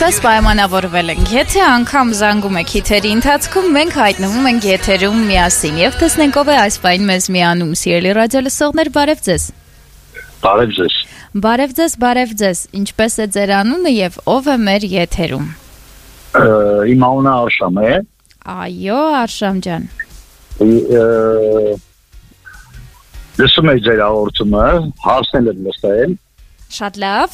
Ինչպես պայմանավորվել ենք, եթե անգամ զանգում եք հիթերի ընթացքում, մենք հայտնվում ենք եթերում միասին եւ տեսնենք ով է այս պայն մեզ միանում։ Սիրելի ռադիոլսողներ, բարև ձեզ։ Բարև ձեզ։ Բարև ձեզ։ Ինչպես է ձեր անունը եւ ով է մեր եթերում։ Իմ անունը Արշամ է։ Այո, Արշամ ջան։ Լսում եք ձեր հաղորդումը, հարցնել եմ լսել։ Շատ լավ։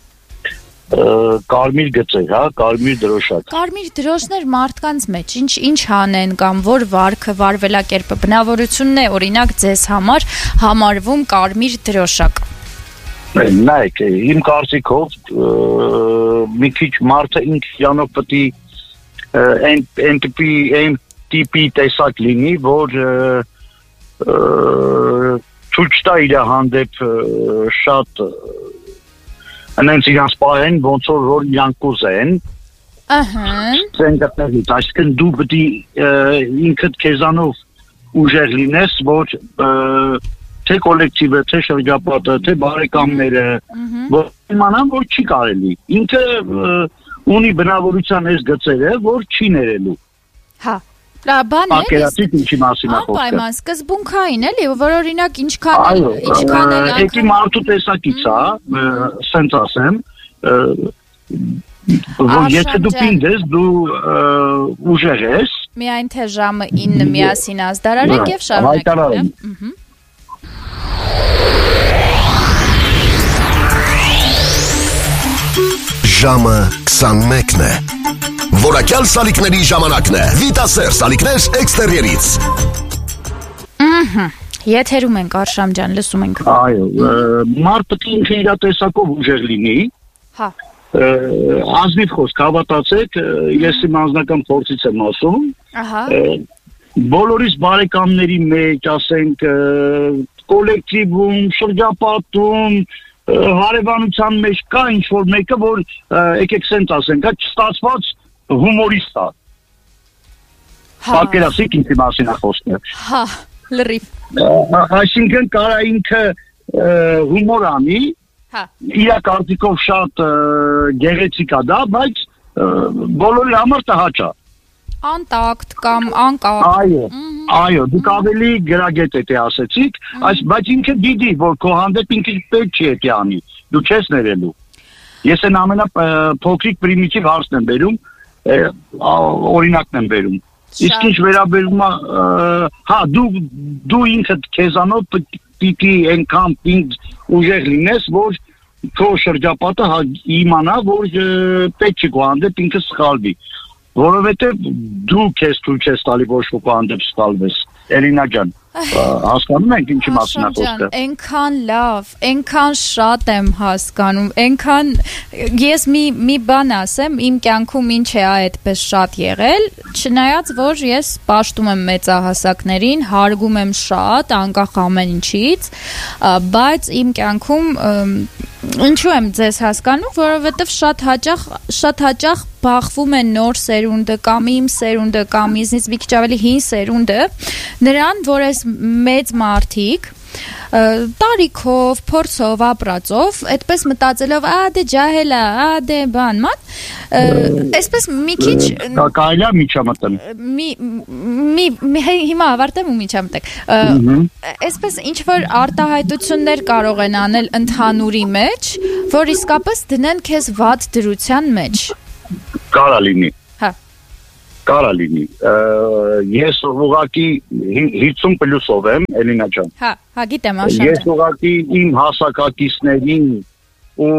Կարմիր գծեր, հա, կարմիր դրոշակ։ Կարմիր դրոշներ մարդկանց մեջ ինչ հանեն կամ որ վարքը, վարվելակերպը, բնավորությունն է, օրինակ ձեզ համար համարվում կարմիր դրոշակ։ Նայեք, իմ կարծիքով մի քիչ մարդը ինքնանով պետք է այն տիպի տեսակ լինի, որ ցույց տա իր հանդեպ շատ անենց իրանց պահեն, ոնց որ իրանք կուզեն։ Այսինքն դու պետք է ինքդ քեզանով ուժեղ լինես, որ թե կոլեկտիվը, թե շրջապատը, թե բարեկամները, որ իմանան, որ չի կարելի։ Ինքը ունի բնավորության այս գծերը, որ չի ներելու։ Հա, բան է։ Ակերատիվ ինչի մասին է խոսքը։ Անպայման սկզբունքային էլի, որ օրինակ ինչքան Եկի մարդու տեսակից է, սենց ասեմ, որ եթե դու պինդ ես, դու ուժեղ ես։ Միայն թե ժամը 9 միասին ազդարարեք եւ շարունակենք։ Ժամը 21-ն է։ Որակյալ սալիկների ժամանակն է։ Վիտասեր սալիկներ էքստերիերից։ Եթերում ենք Արշամ ջան, լսում ենք։ Այո, մարդը ինքը իր տեսակով ուժեղ լինի։ Հա։ Ազնիվ խոսք, հավատացեք, ես իմ անձնական փորձից եմ ասում։ Ահա։ Բոլորիս բարեկամների մեջ, ասենք, կոլեկտիվում, շրջապատում, հարևանության մեջ կա ինչ-որ մեկը, որ եկեք սենց ասենք, չստացված հումորիստ է։ Պատկերացրեք ինձի մասին է խոսքը։ Հա, լրիվ։ Այսինքն կարա ինքը հումոր անի, իր կարծիքով շատ գեղեցիկ է դա, բայց բոլորի համար տհաճ է։ Անտակտ կամ անկապ։ Այո, դուք ավելի գրագետ եք ասեցիք, բայց ինքը դիդի, որ քո հանդեպ ինքը պետք չի եկի անի, դու չես ներելու։ Ես այն ամենափոքրիկ պրիմիտիվ հարցն եմ բերում, օրինակն եմ բերում։ Իսկ ինչ վերաբերում է, հա, դու ինքդ քեզանով պիտի այնքան ուժեղ լինես, որ քո շրջապատը իմանա, որ պետք չի քո հանդեպ ինքը սխալվի։ Որովհետև դու քեզ թույլ չես տալի ոչ ոքի հանդեպ սխալվես։ Էլինա ջան, հասկանում եք ինչի մասին է խոսքը։ Այնքան լավ, այնքան շատ եմ հասկանում, այնքան ես մի բան ասեմ, իմ կյանքում ինչ է այդպես շատ եղել, չնայած որ ես պաշտում եմ մեծահասակներին, հարգում եմ շատ, անկախ ամեն ինչից, բայց իմ կյանքում ինչու եմ ձեզ հասկանում, որովհետև շատ հաճախ բախվում է նոր սերունդը կամ իմ սերունդը կամ ինձնից մի քիչ ավելի հին սերունդը նրան, որ այս մեծ մարդիկ տարիքով, փորձով, ապրածով, այդպես մտածելով, դե ջահել է, դե բան, ման, այսպես մի քիչ կարելի է միջամտել։ Հիմա ավարտեմ ու միջամտեք։ Այսպես ինչ որ արտահայտություններ կարող են անել ընդհանուրի մեջ, որ իսկապես դնեն քեզ վատ դրության մեջ։ Կարա լինի։ Հա։ Կարա լինի։ Ես ուղղակի 50+ եմ, Էլինա ջան։ Հա, գիտեմ, Արշամ։ Ես ուղղակի իմ հասակակիցներին ու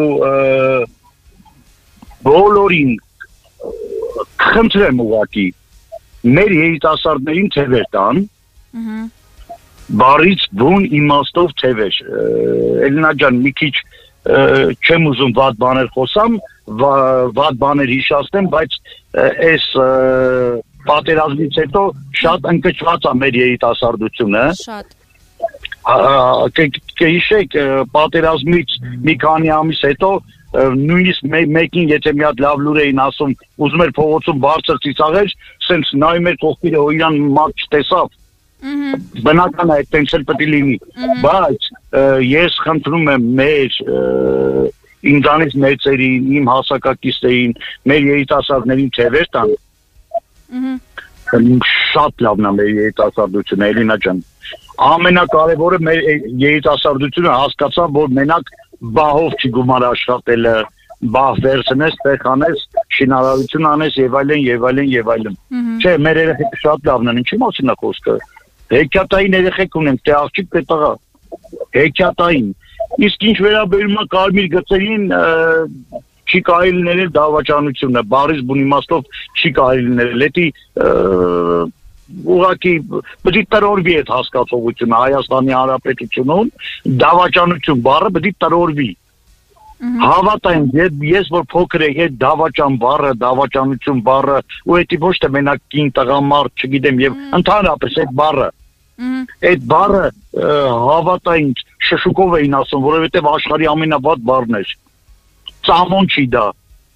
բոլորին խնդրեմ ուղղակի մեր երիտասարդներին թևեր տան։ Բարից բուն իմաստով թևեր։ Էլինա ջան, մի քիչ չեմ ուզում վատ բաներ խոսամ, վատ բաներ հիշացնեմ, բայց այս պատերազմից հետո շատ ընկճված է մեր երիտասարդությունը։ Շատ։ Կհիշեք, պատերազմից մի քանի ամիս հետո նույնիսկ մեկին եթե մի հատ լավ լուր էին ասում, ուզում էր փողոցում բարձր ծիծաղեր, սենց նայում էր կողքերը, իրան մարդ չտեսավ։ Բնական է, այդպես էլ պետք է լինի, բայց ես խնդրում եմ մեր ինձանից մեծերին, իմ հասակակիցներին, մեր երիտասարդներին թևեր տան։ Շատ լավն է մեր երիտասարդությունը, Էլինա ջան։ Ամենակարևորը մեր երիտասարդությունը հասկացավ, որ մենակ բահով չի գումար աշխատելը, բահ վերցնես, տեղ անես, շինարարություն անես եւ այլն։ Չէ, մեր երեխեքը շատ լավն են, ինչի մասին է խոսքը։ Հեքիաթային երեխեք ունենք, թե աղջիկ թե տղա։ Հեքիաթային։ Իսկ ինչ վերաբերում է կարմիր գծերին, չի կարելի ներել դավաճանությունը, բառից բուն իմաստով չի կարելի ներել։ Դա ուղղակի պետք է տրորվի այդ հասկացողությունը Հայաստանի Հանրապետությունում, դավաճանություն բառը պետք է տրորվի։ Հավատային, ես որ փոքր եկ այդ դավաճան բառը, դավաճանություն բառը, ու դա ոչ թե մենակ կին տղամարդ, չգիտեմ, եւ ընդհանրապես այդ բառը հավատային շշուկով էին ասում, որովհետեւ աշխարհի ամենավատ բառն էր։ Ծամոն չի դա։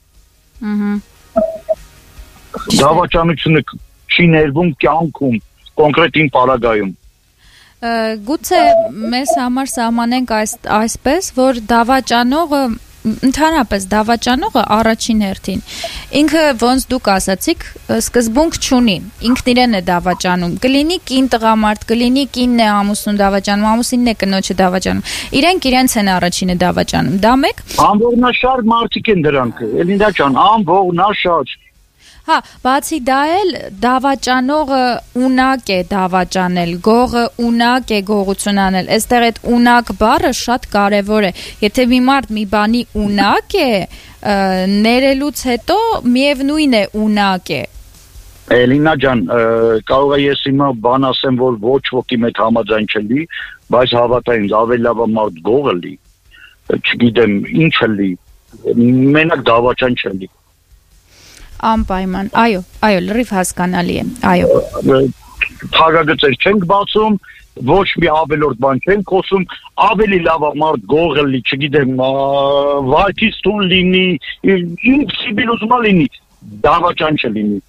Դավաճանությունը չի ներվում կյանքում, կոնկրետ պարագայում։ Գուցե մեզ համար սահմանենք այսպես, որ դավաճանողը ընդհանրապես դավաճանողը առաջին հերթին ինքը ոնց դուք ասացիք սկզբունք չունի, ինքն իրեն է դավաճանում, կլինի կին տղամարդ, կլինի կինն է ամուսնուն դավաճանում, ամուսինն է կնոջը դավաճանում, իրենք իրենց են առաջինը դավաճանում, դա մեկ։ Անողնաշար մարդիկ են դրանք, Էլինա ջան, անողնաշար։ Հա, բացի դա էլ դավաճանողը ունակ է դավաճանել, գողը ունակ է գողություն անել, այստեղ այդ ունակ բառը շատ կարևոր է, եթե մի մարդ մի բանի ունակ է, ներելուց հետո միևնույն է ունակ է։ Էլինա ջան, կարող է ես հիմա բան ասեմ, որ ոչ ոքի մեծ համաձայն չլի, բայց հավատա ինձ, ավելի լավ մարդ գողը լի, չգիտեմ ինչ լի, մենակ դավաճան չլի։ Անպայման, այո, լրիվ հասկանալի է, այո։ Թագագծեր չենք բացում, ոչ մի ավելորդ բան չենք խոսում, ավելի լավ մարդ գողը լի, չգիտեմ, վարկից տուն լինի, ինչ սիբիլ ուզում լինի, դավաճան չլինի։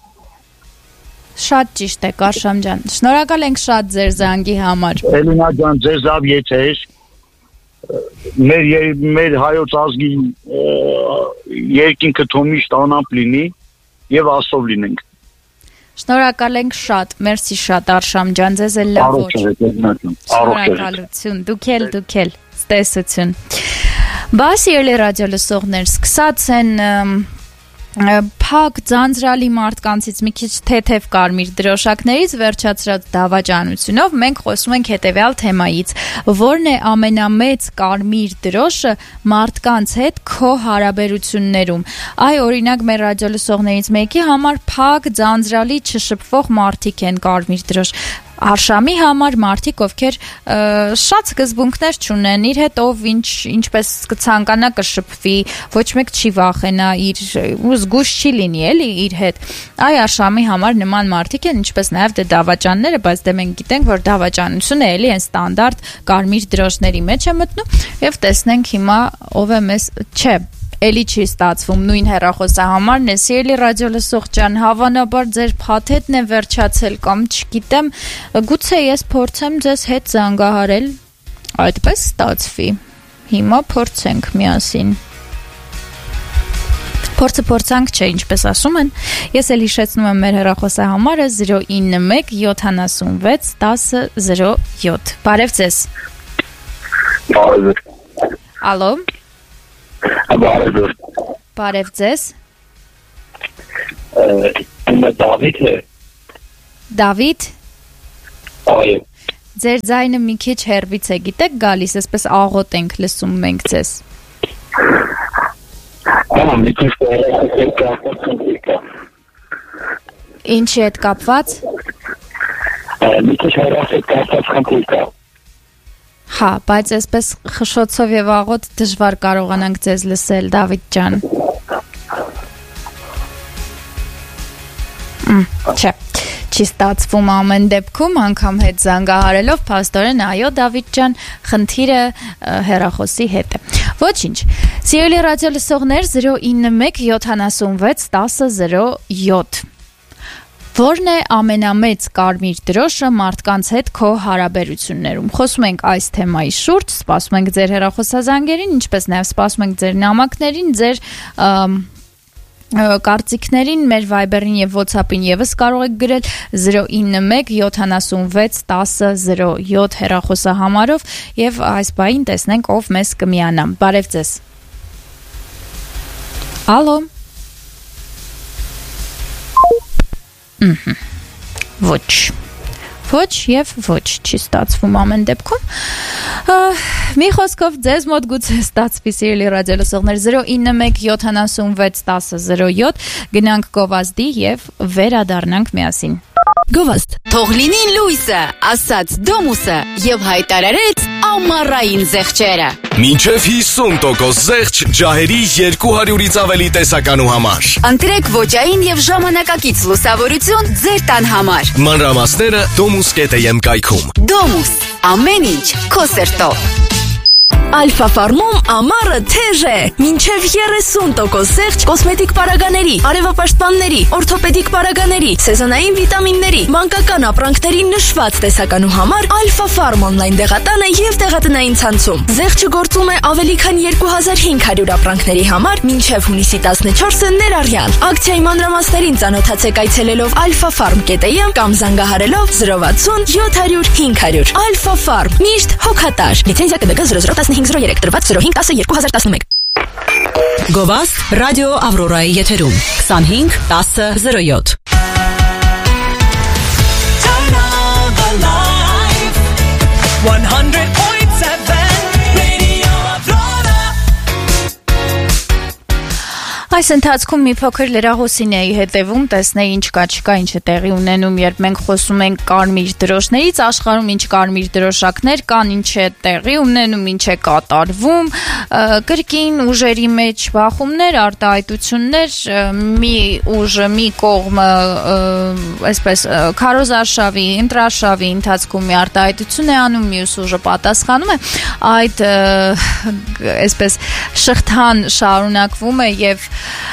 Շատ ճիշտ է, Կարշամ ջան, շնորհակալ ենք շատ ձեր զանգի համար։ Էլինա ջան, ձեզ լավ եթեր, մեր հայոց ազգի երկինքը թոմիշտ անապ լինի եւ աստով լինենք։ Շնորհակալ ենք շատ, մերսի շատ Արշամ ջան, ձեզ էլ լավ օր։ Շնորհակալություն, դուք էլ, ստեսություն։ Բասի ելի ռադիո լսողներ, սկսած են փակ ձանձրալի մարդկանցից մի քիչ թեթև կարմիր դրոշակներից վերջացրած դավաճանությունով մենք խոսում ենք հետևյալ թեմայից, որն է ամենամեծ կարմիր դրոշը մարդկանց հետ քո հարաբերություններում։ Այ օրինակ մեր ռադիո լսողներից մեկի համար փակ ձանձրալի չշփվող մարդիկ են կարմիր դրոշ։ Արշամի համար մարդիկ, ովքեր շատ սկզբունքներ չունեն, իր հետ ով ինչպես կցանկանա կշփվի, ոչ մեկ չի վախենա, զգուշ չի լինի էլի իր հետ։ Այ Արշամի համար նման մարդիկ են, ինչպես նաև դավաճանները, բայց մենք գիտենք, որ դավաճանությունը էլի են ստանդարտ կարմիր դրոշների մեջ է մտնում, եւ տեսնենք հիմա ով է մեզ, չէ, էլի չի ստացվում նույն հեռախոսահամարն է, սիրելի ռադիո լսող ջան, հավանաբար ձեր փաթեթն է վերջացել կամ չգիտեմ, գուցե ես փորձեմ ձեզ հետ զանգահարել, այդպես ստացվի, հիմա փորձենք միասին։ Փորձը փորձանք չէ, ինչպես ասում են, ես էլ հիշեցնում եմ մեր հեռախոսահամարը 091 76 10 07, բարև ձեզ։ Ալո։ Բարև ձեզ։ Դավիթ է։ Դավիթ։ Այո։ Ձեր ձայնը մի քիչ հեռվից է, գիտեք, գալիս, այսպես աղոտ ենք լսում մենք ձեզ։ Ինչի հետ կապված։ Մի քիչ հեռախոս կապված խնդիր կա։ Հա, բայց այսպես խշշոցով եւ աղոտ դժվար կարողանանք ձեզ լսել, Դավիթ ջան։ Չէ, չի ստացվում ամեն դեպքում, անգամ հետ զանգահարելով, փաստորեն այո, Դավիթ ջան, խնդիրը հեռախոսի հետ է։ Ոչինչ։ Սիրելի ռադիո լսողներ 091 76 10 07 Որն է ամենամեծ կարմիր դրոշը մարդկանց հետ քո հարաբերություններում։ Խոսում ենք այս թեմայի շուրջ, սպասում ենք ձեր հեռախոսազանգերին, ինչպես նաև սպասում ենք ձեր նամակներին, ձեր կարծիքներին, մեր Viber-ին եւ WhatsApp-ին եւս կարող եք գրել 091 76 10 07 հեռախոսահամարով եւ այս բային տեսնենք ով մեզ կմիանա։ Բարև ձեզ։ Ալո։ Ոչ եւ ոչ չի ստացվում ամեն դեպքում։ Մի խոսքով ձեզ մոտ գուցե ստացվի սիրելի ռադիոլսողներ 091 76 10 07 գնանք գովազդի եւ վերադառնանք միասին։ Գովազդ թող լինի լույսը, ասաց Դոմուսը եւ հայտարարեց ամառային զեղչերը։ Մինչև 50% զեղչ ջահերի 200-ից ավելի տեսականու համար։ Ընտրեք ոճային եւ ժամանակակից լուսավորություն ձեր տան համար։ Մանրամասները domus.am կայքում։ Դոմուս, ամեն ինչ քո սերտով։ Ալֆա Ֆարմում ամառը թեժ է։ Մինչև 30% զեղչ կոսմետիկ պարագաների, արևապաշտպանների, օրթոպեդիկ պարագաների, սեզոնային վիտամինների, մանկական ապրանքների նշված տեսականու համար Ալֆա Ֆարմ on-line դեղատանը եւ դեղատնային ցանցում։ Զեղչը գործում է ավելի քան 2500 ապրանքների համար մինչև հունիսի 14-ը ներառյալ։ Ակցիայի մանրամասներին ծանոթացեք այցելելով alfafarm.am կամ զանգահարելով 060 700 500։ Ալֆա Ֆարմ միշտ հոգատար։ Լիցենզիա կդգ 001503 տրված 0510-2017։ Գովազդ ռադիո Ավրորայի եթերում 25 10 07 Այս ընթացքում մի փոքր լրահոսին էի հետևում, տեսնեի ինչ կա չկա, ինչ է տեղի ունենում, երբ մենք խոսում ենք կարմիր դրոշներից, աշխարհում ինչ կարմիր դրոշակներ կան, ինչ է տեղի ունենում, ինչ է կատարվում, կրկին ուժերի մեջ բախումներ, արտահայտություններ, մի ուժը, մի կողմը, այսպես քարոզարշավի, ընտրարշավի ընթացքում մի արտահայտություն է անում, մյուս ուժը պատասխանում է, այդ այսպես շղթան շարունակվում է եւ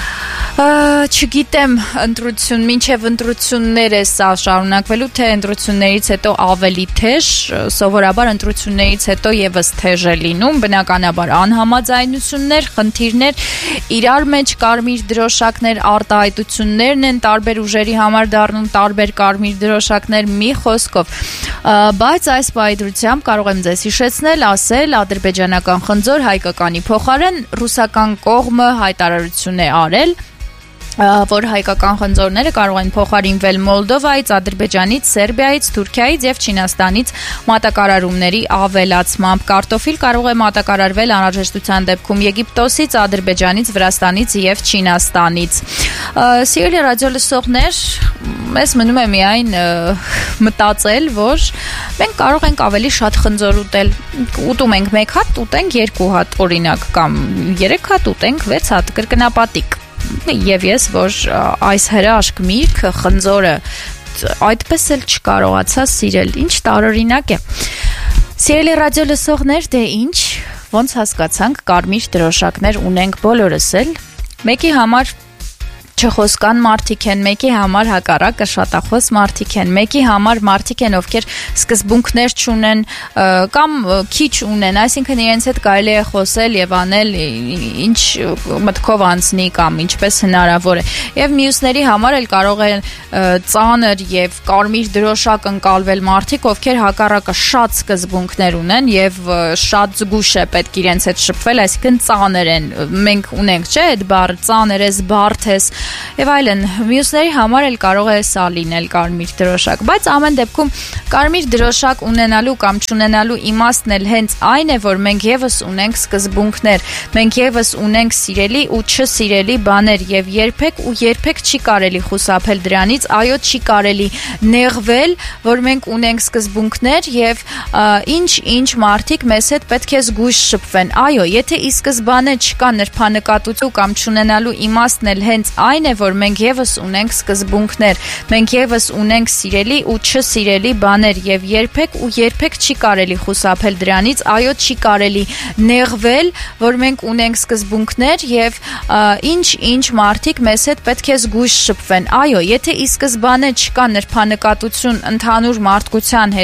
չգիտեմ ընտրություն, մինչև ընտրություններ է սա շարունակվելու, թե ընտրություններից հետո ավելի թեժ, սովորաբար ընտրություններից հետո եւս թեժ է լինում, բնականաբար անհամաձայնություններ, խնդիրներ, իրար մեջ կարմիր դրոշակներ, արտահայտություններն են տարբեր ուժերի համար դառնում տարբեր կարմիր դրոշակներ, մի խոսքով, բայց այս պայծրությամբ կարող եմ ձեզ հիշեցնել, ասել ադրբեջանական խնձոր հայկականի փոխարեն ռուսական կողմը հայտարարություն է արել, որ հայկական խնձորները կարող են փոխարինվել Մոլդովայից, Ադրբեջանից, Սերբիայից, Թուրքիայից եւ Չինաստանից մատակարարումների ավելացմամբ։ Կարտոֆիլ կարող է մատակարարվել անհրաժեշտության դեպքում Եգիպտոսից, Ադրբեջանից, Վրաստանից եւ Չինաստանից։ Սիրելի ռադիոլսողներ, մեզ մնում է միայն մտածել, որ մենք կարող ենք ավելի շատ խնձոր ուտել։ Ուտում ենք 1 հատ, ուտենք 2 հատ, օրինակ, կամ 3 հատ, ուտենք 6 հատ, կրկնապատիկ։ Եվ ես, որ այս հրաշք միրգ խնձորը այդպես էլ չկարողացա սիրել, ինչ տարօրինակ է։ Սիրելի ռադիոլսողներ, դե ինչ, ոնց հասկացանք, կարմիր դրոշակներ ունենք բոլորս էլ, մեկի համար չխոսքան մարդիկ են, մեկի համար հակառակը շատախոս մարդիկ են, մեկի համար մարդիկ են, ովքեր սկզբունքներ չունեն կամ քիչ ունեն, այսինքն իրենց հետ կարելի է խոսել եւ անել ինչ մտքով անցնի կամ ինչպես հնարավոր է։ Եվ մյուսների համար էլ կարող են ծանր եւ կարմիր դրոշակ ընկալվել մարդիկ, ովքեր հակառակը շատ սկզբունքներ ունեն եւ շատ զգուշ է պետք իրենց հետ շփվել, այսինքն ծանր են։ Մենք ունենք, չէ՞, այդ բառը ծանր ես, բարդ ես եւ այլն, մյուսների համար էլ կարող է սա լինել կարմիր դրոշակ, բայց ամեն դեպքում կարմիր դրոշակ ունենալու կամ չունենալու իմաստն էլ հենց այն է, որ մենք եւս ունենք սկզբունքներ, մենք եւս ունենք սիրելի ու չսիրելի բաներ եւ երբեք չի կարելի խուսափել դրանից, այո, չի կարելի նեղվել, որ մենք ունենք սկզբունքներ եւ ինչ մարդիկ մեզ հետ պետք է զգույշ շփվեն, այո, եթե ի սկզբանե չկա նրբանկատություն կամ չունենալու իմաստն էլ հենց այն այն է, որ մենք եւս ունենք սկզբունքներ, մենք եւս ունենք սիրելի ու չսիրելի բաներ եւ երբեք չի կարելի խուսափել դրանից, այո, չի կարելի նեղվել, որ մենք ունենք սկզբունքներ եւ ինչ մարդիկ մեզ հետ պետք է զգույշ շփվեն։ Այո, եթե ի սկզբանե չկա նրբանկատություն ընդհանուր մարդկության հետ